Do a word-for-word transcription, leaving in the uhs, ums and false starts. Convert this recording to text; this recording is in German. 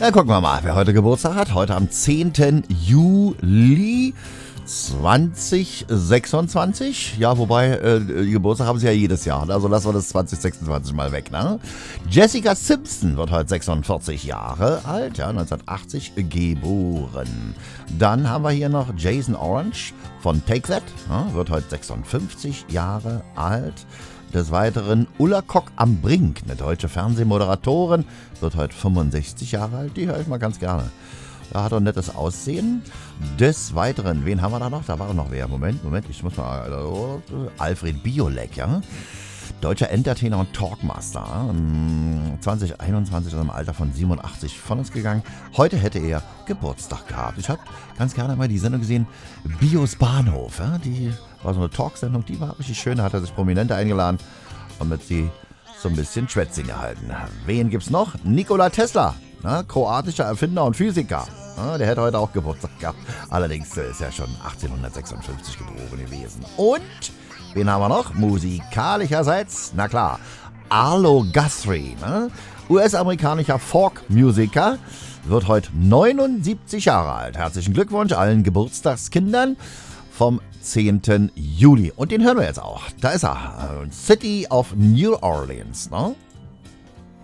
Na, gucken wir mal, wer heute Geburtstag hat. Heute am zehnten Juli zweitausendsechsundzwanzig. Ja, wobei, äh, Geburtstag haben sie ja jedes Jahr. Also lassen wir das zwanzig sechsundzwanzig mal weg, ne? Jessica Simpson wird heute sechsundvierzig Jahre alt, ja, neunzehnhundertachtzig geboren. Dann haben wir hier noch Jason Orange von Take That, ja, wird heute sechsundfünfzig Jahre alt. Des Weiteren Ulla Kock am Brink, eine deutsche Fernsehmoderatorin, wird heute fünfundsechzig Jahre alt. Die höre ich mal ganz gerne. Da hat er ein nettes Aussehen. Des Weiteren, wen haben wir da noch? Da war noch wer. Moment, Moment, ich muss mal... Also, Alfred Biolek, ja. Deutscher Entertainer und Talkmaster. zwanzig einundzwanzig ist im Alter von siebenundachtzig von uns gegangen. Heute hätte er Geburtstag gehabt. Ich habe ganz gerne mal die Sendung gesehen, Bios Bahnhof. Ja? Die war so eine Talksendung, die war richtig schön. Da hat er sich Prominente eingeladen und mit sie so ein bisschen Schwätzchen gehalten. Wen gibt's noch? Nikola Tesla, ne? Kroatischer Erfinder und Physiker. Ja, der hätte heute auch Geburtstag gehabt. Allerdings ist er schon achtzehnhundertsechsundfünfzig geboren gewesen. Und wen haben wir noch? Musikalischerseits, na klar, Arlo Guthrie, ne? U S-amerikanischer Folk-Musiker, wird heute neunundsiebzig Jahre alt. Herzlichen Glückwunsch allen Geburtstagskindern vom zehnten Juli. Und den hören wir jetzt auch. Da ist er, City of New Orleans, ne?